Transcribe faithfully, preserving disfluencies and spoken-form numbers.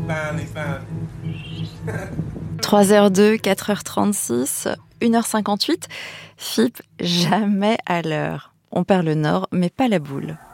trois heures deux, quatre heures trente-six, une heure cinquante-huit. F I P, jamais à l'heure. On perd le nord, mais pas la boule.